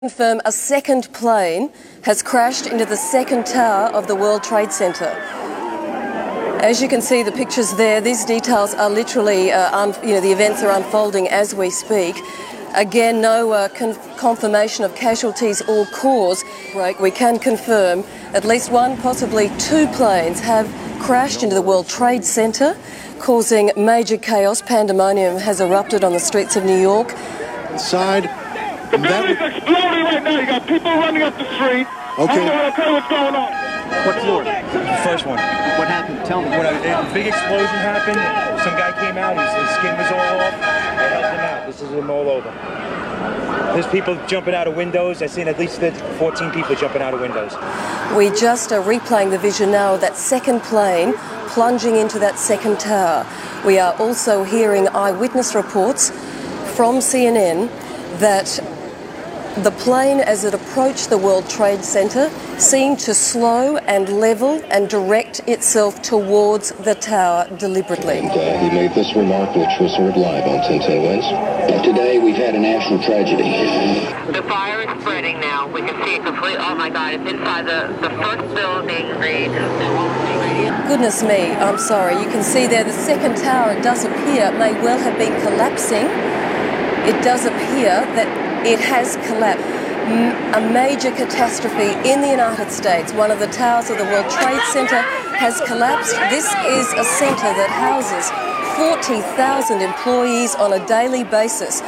Confirm a second plane has crashed into the second tower of the World Trade Center. As you can see, the pictures there, these details are literally, the events are unfolding as we speak. Again, no confirmation of casualties or cause. We can confirm at least one, possibly two planes have crashed into the World Trade Center, causing major chaos. Pandemonium has erupted on the streets of New York. Inside. The building's exploding right now. You got people running up the street. Okay. Okay, what's going on? What floor? The first one. What happened? Tell me. When a big explosion happened, some guy came out. His skin was all off. They helped him out. This is him all over. There's people jumping out of windows. I've seen at least 14 people jumping out of windows. We just are replaying the vision now of that second plane plunging into that second tower. We are also hearing eyewitness reports from CNN that the plane, as it approached the World Trade Center, seemed to slow and level and direct itself towards the tower deliberately. And, he made this remark, which was heard live on 1010 Wins. Today, we've had a national tragedy. The fire is spreading now. We can see it completely. Oh my God, it's inside the first building, Reed. Goodness me, I'm sorry. You can see there the second tower, it does appear, may well have been collapsing. It does appear that it has collapsed. A major catastrophe in the United States. One of the towers of the World Trade Center has collapsed. This is a center that houses 40,000 employees on a daily basis.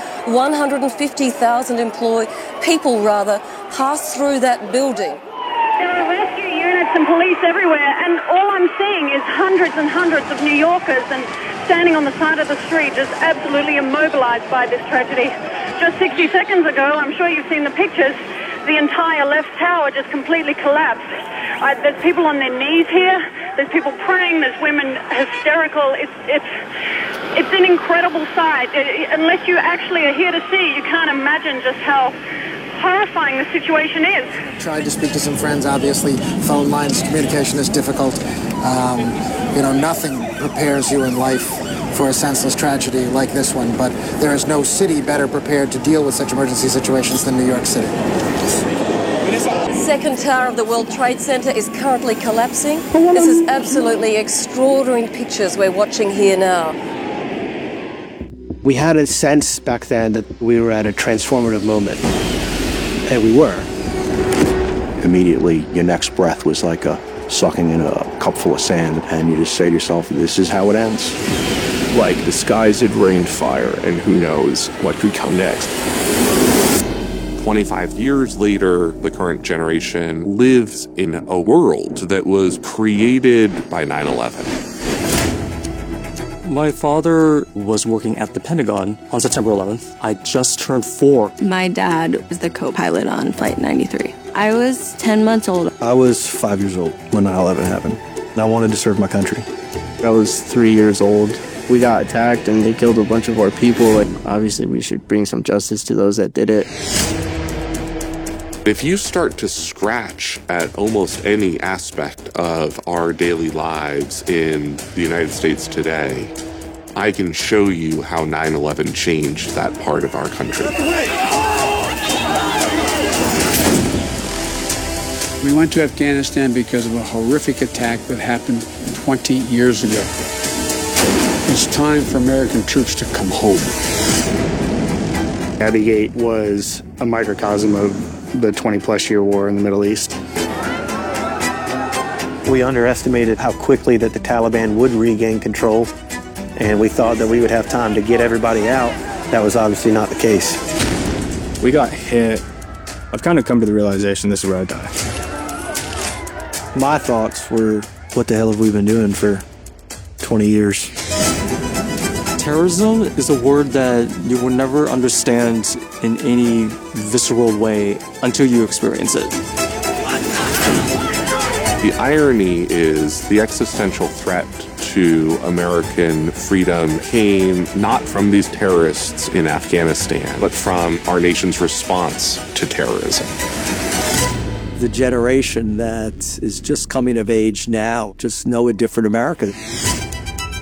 150,000 people pass through that building. There are rescue units and police everywhere, and all I'm seeing is hundreds and hundreds of New Yorkers and standing on the side of the street, just absolutely immobilized by this tragedy. Just 60 seconds ago, I'm sure you've seen the pictures, the entire left tower just completely collapsed. There's people on their knees here, there's people praying, there's women hysterical. It's an incredible sight. Unless you actually are here to see, you can't imagine just how horrifying the situation is. Tried to speak to some friends, obviously. Phone lines, communication is difficult. Nothing prepares you in life for a senseless tragedy like this one, but there is no city better prepared to deal with such emergency situations than New York City. Second tower of the World Trade Center is currently collapsing. This is absolutely extraordinary pictures we're watching here now. We had a sense back then that we were at a transformative moment, and we were. Immediately, your next breath was like sucking in a cup full of sand, and you just say to yourself, this is how it ends. Like the skies had rained fire, and who knows what could come next. 25 years later, the current generation lives in a world that was created by 9/11. My father was working at the Pentagon on September 11th. I just turned 4. My dad was the co-pilot on Flight 93. I was 10 months old. I was 5 years old when 9/11 happened. I wanted to serve my country. I was 3 years old. We got attacked and they killed a bunch of our people. And obviously, we should bring some justice to those that did it. If you start to scratch at almost any aspect of our daily lives in the United States today, I can show you how 9/11 changed that part of our country. We went to Afghanistan because of a horrific attack that happened 20 years ago. It's time for American troops to come home. Abbey Gate was a microcosm of the 20-plus year war in the Middle East. We underestimated how quickly that the Taliban would regain control, and we thought that we would have time to get everybody out. That was obviously not the case. We got hit. I've kind of come to the realization this is where I die. My thoughts were, what the hell have we been doing for 20 years? Terrorism is a word that you will never understand in any visceral way until you experience it. The irony is the existential threat to American freedom came not from these terrorists in Afghanistan, but from our nation's response to terrorism. The generation that is just coming of age now just know a different America.